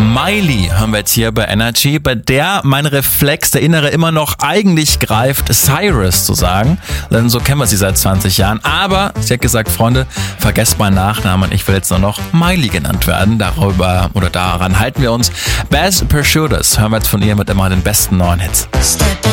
Miley hören wir jetzt hier bei Energy, bei der mein Reflex, der Innere, immer noch eigentlich greift, Cyrus zu sagen. Denn so kennen wir sie seit 20 Jahren. Aber sie hat gesagt, Freunde, vergesst meinen Nachnamen und ich will jetzt nur noch Miley genannt werden. Daran halten wir uns. Baz Pursuiters hören wir jetzt von ihr mit immer den besten neuen Hits.